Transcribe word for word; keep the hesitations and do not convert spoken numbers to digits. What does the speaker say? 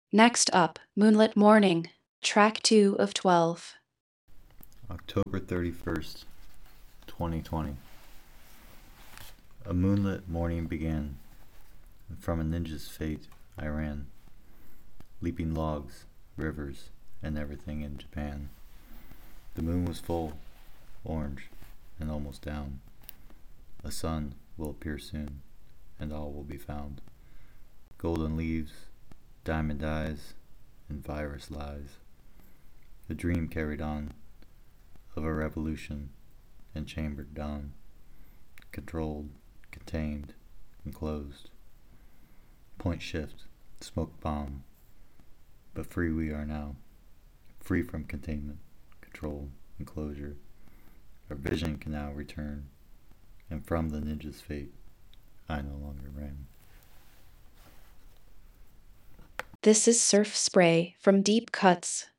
Next up, Moonlit Morning, track two of twelve. October thirty-first, twenty twenty. A moonlit morning began, and from a ninja's fate I ran, leaping logs, rivers, and everything in Japan. The moon was full, orange, and almost down. A sun will appear soon, and all will be found. Golden leaves, diamond eyes, and virus lies. A dream carried on, of a revolution and chambered dawn, controlled, contained, enclosed. Point shift, smoke bomb, but free we are now, free from containment, control, enclosure. Our vision can now return, and from the ninja's fate, I no longer ran. This is Surf Spray from Deep Cuts,